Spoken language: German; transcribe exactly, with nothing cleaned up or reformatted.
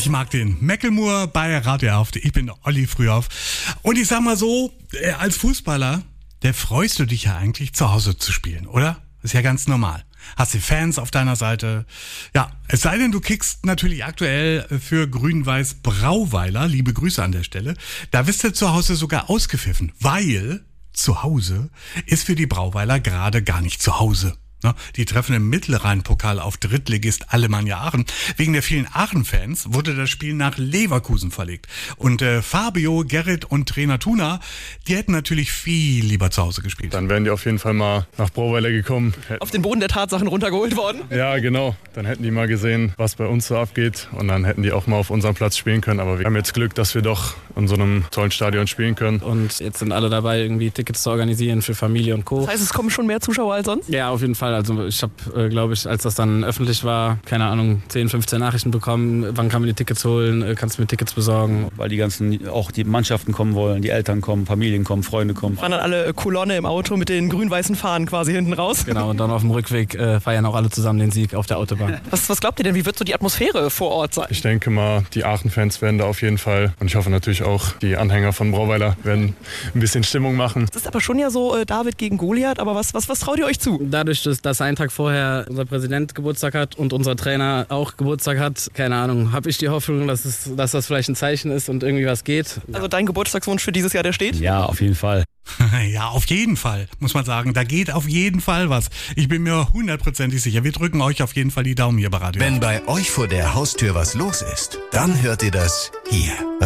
ich mag den. Macklemore bei Radio R. Ich bin Olli Frühauf. Und ich sag mal so, als Fußballer, der freust du dich ja eigentlich, zu Hause zu spielen, oder? Ist ja ganz normal. Hast die Fans auf deiner Seite. Ja, es sei denn, du kickst natürlich aktuell für Grün-Weiß Brauweiler. Liebe Grüße an der Stelle. Da wirst du zu Hause sogar ausgepfiffen, weil zu Hause ist für die Brauweiler gerade gar nicht zu Hause. Die treffen im Mittelrhein-Pokal auf Drittligist Alemannia Aachen. Wegen der vielen Aachen-Fans wurde das Spiel nach Leverkusen verlegt. Und äh, Fabio, Gerrit und Trainer Tuna, die hätten natürlich viel lieber zu Hause gespielt. Dann wären die auf jeden Fall mal nach Brauweiler gekommen. Auf den Boden der Tatsachen runtergeholt worden? Ja, genau. Dann hätten die mal gesehen, was bei uns so abgeht. Und dann hätten die auch mal auf unserem Platz spielen können. Aber wir haben jetzt Glück, dass wir doch in so einem tollen Stadion spielen können. Und jetzt sind alle dabei, irgendwie Tickets zu organisieren für Familie und Co. Das heißt, es kommen schon mehr Zuschauer als sonst? Ja, auf jeden Fall. Also ich habe, äh, glaube ich, als das dann öffentlich war, keine Ahnung, zehn, fünfzehn Nachrichten bekommen. Wann kann man die Tickets holen? Äh, kannst du mir Tickets besorgen? Weil die ganzen, auch die Mannschaften kommen wollen, die Eltern kommen, Familien kommen, Freunde kommen. Fahren dann alle Kolonne im Auto mit den grün-weißen Fahnen quasi hinten raus? Genau, und dann auf dem Rückweg äh, feiern auch alle zusammen den Sieg auf der Autobahn. Was, was glaubt ihr denn, wie wird so die Atmosphäre vor Ort sein? Ich denke mal, die Aachen-Fans werden da auf jeden Fall, und ich hoffe natürlich auch, die Anhänger von Brauweiler werden ein bisschen Stimmung machen. Es ist aber schon ja so äh, David gegen Goliath, aber was, was, was traut ihr euch zu? Dadurch, dass, dass einen Tag vorher unser Präsident Geburtstag hat und unser Trainer auch Geburtstag hat, keine Ahnung, habe ich die Hoffnung, dass, es, dass das vielleicht ein Zeichen ist und irgendwie was geht. Also dein Geburtstagswunsch für dieses Jahr, der steht? Ja, auf jeden Fall. Ja, auf jeden Fall, muss man sagen. Da geht auf jeden Fall was. Ich bin mir hundertprozentig sicher. Wir drücken euch auf jeden Fall die Daumen hier bei Radio. Wenn bei euch vor der Haustür was los ist, dann hört ihr das hier.